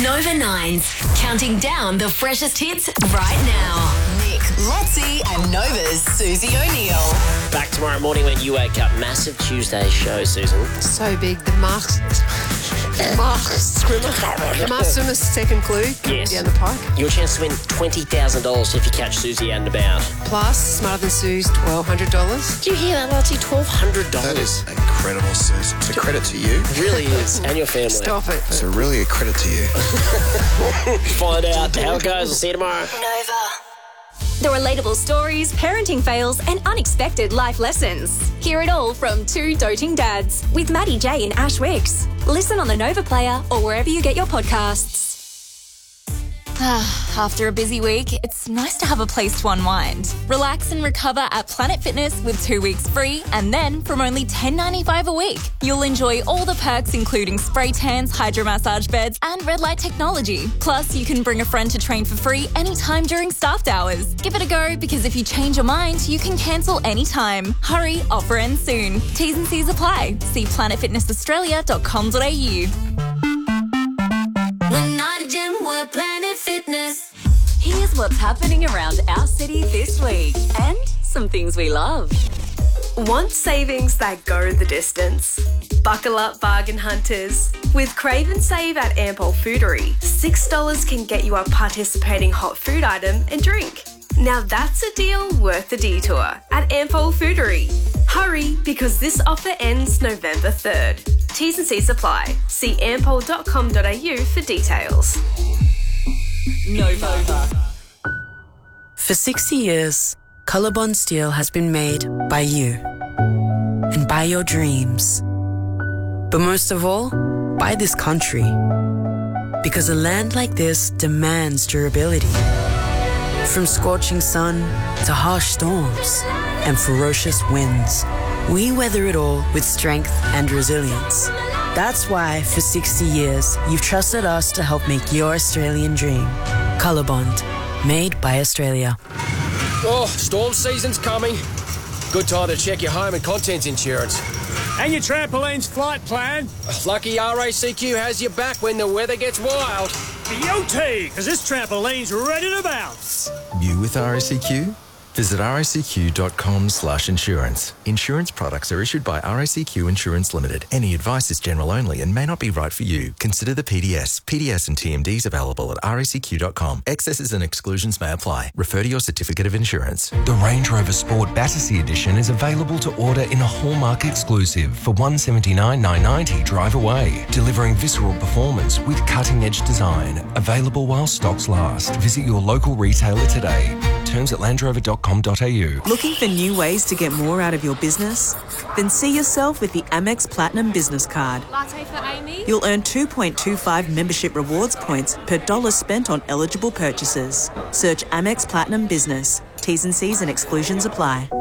Nova 9s, counting down the freshest hits right now. Nick, Lotzi and Nova's Susie O'Neill. Back tomorrow morning when you wake up. Massive Tuesday show, Susan. So big. The Mark Swimmer's second clue Yes. down the pike. Your chance to win $20,000 if you catch Susie out and about. Plus, Smarter Than Sue's $1,200. Do you hear that, Lottie? $1,200. That is incredible, Susan. It's a credit to you. It really is. And your family. Stop it. It's really a credit to you. Find out how it goes. We'll see you tomorrow. Nova. The relatable stories, parenting fails, and unexpected life lessons. Hear it all from two doting dads with Maddie J and Ash Wicks. Listen on the Nova Player or wherever you get your podcasts. After a busy week, it's nice to have a place to unwind. Relax and recover at Planet Fitness with 2 weeks free, and then from only $10.95 a week, you'll enjoy all the perks including spray tans, hydro massage beds, and red light technology. Plus, you can bring a friend to train for free anytime during staffed hours. Give it a go, because if you change your mind, you can cancel anytime. Hurry, offer ends soon. T's and C's apply. See planetfitnessaustralia.com.au. We're not a gym, we're Planet Fitness. Here's what's happening around our city this week and some things we love. Want savings that go the distance? Buckle up, bargain hunters. With Crave and Save at Ampol Foodery, $6 can get you a participating hot food item and drink. Now that's a deal worth the detour at Ampol Foodery. Hurry, because this offer ends November 3rd. T's and C's apply. See ampol.com.au for details. Nova. For 60 years, Colorbond Steel has been made by you and by your dreams. But most of all, by this country. Because a land like this demands durability. From scorching sun to harsh storms and ferocious winds, we weather it all with strength and resilience. That's why, for 60 years, you've trusted us to help make your Australian dream. Colorbond, made by Australia. Oh, storm season's coming. Good time to check your home and contents insurance. And your trampoline's flight plan. Lucky RACQ has your back when the weather gets wild. Beauty, because this trampoline's ready to bounce. You with RACQ? Visit racq.com/insurance. Insurance products are issued by RACQ Insurance Limited. Any advice is general only and may not be right for you. Consider the PDS. PDS and TMDs available at racq.com. Excesses and exclusions may apply. Refer to your certificate of insurance. The Range Rover Sport Battersea Edition is available to order in a Hallmark exclusive for $179,990 drive away, delivering visceral performance with cutting-edge design. Available while stocks last. Visit your local retailer today. Terms at landrover.com.au. Looking for new ways to get more out of your business? Then see yourself with the Amex Platinum Business Card. Latte for Amy. You'll earn 2.25 membership rewards points per dollar spent on eligible purchases. Search Amex Platinum Business. T's and C's and exclusions apply.